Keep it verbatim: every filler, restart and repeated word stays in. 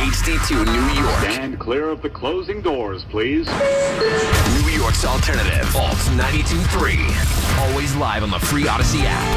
H D two New York. Stand clear of the closing doors, please. New York's alternative. Alt ninety-two point three. Always live on the free Odyssey app.